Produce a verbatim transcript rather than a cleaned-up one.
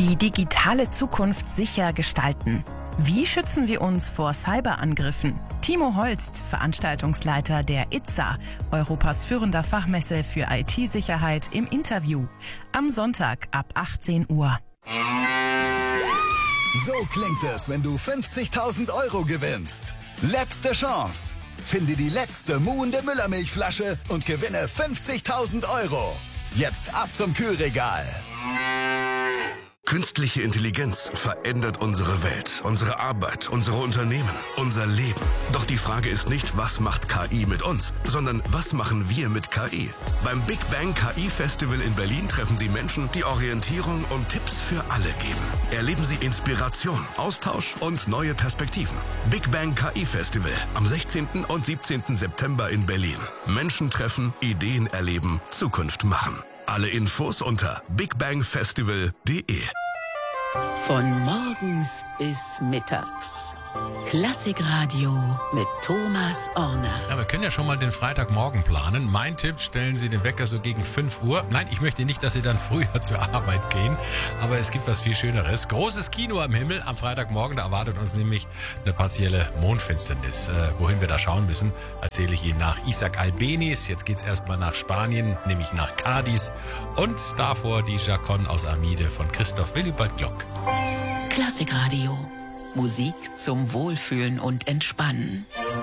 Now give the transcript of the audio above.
Die digitale Zukunft sicher gestalten. Wie schützen wir uns vor Cyberangriffen? Timo Holst, Veranstaltungsleiter der I T S A, Europas führender Fachmesse für I T-Sicherheit, im Interview. Am Sonntag ab achtzehn Uhr. So klingt es, wenn du fünfzigtausend Euro gewinnst. Letzte Chance. Finde die letzte muhende Müllermilchflasche und gewinne fünfzigtausend Euro. Jetzt ab zum Kühlregal. Künstliche Intelligenz verändert unsere Welt, unsere Arbeit, unsere Unternehmen, unser Leben. Doch die Frage ist nicht, was macht K I mit uns, sondern was machen wir mit K I? Beim Big Bang K I Festival in Berlin treffen Sie Menschen, die Orientierung und Tipps für alle geben. Erleben Sie Inspiration, Austausch und neue Perspektiven. Big Bang K I Festival am sechzehnten und siebzehnten September in Berlin. Menschen treffen, Ideen erleben, Zukunft machen. Alle Infos unter bigbangfestival punkt de. Von morgens bis mittags. Klassikradio mit Thomas Orner. Ja, wir können ja schon mal den Freitagmorgen planen. Mein Tipp, stellen Sie den Wecker so gegen fünf Uhr. Nein, ich möchte nicht, dass Sie dann früher zur Arbeit gehen, aber es gibt was viel Schöneres. Großes Kino am Himmel am Freitagmorgen, da erwartet uns nämlich eine partielle Mondfinsternis. Äh, wohin wir da schauen müssen, erzähle ich Ihnen nach Isaac Albeniz. Jetzt geht's erstmal nach Spanien, nämlich nach Cádiz. Und davor die Chaconne aus Armide von Christoph Willibald Gluck. Klassikradio. Musik zum Wohlfühlen und Entspannen.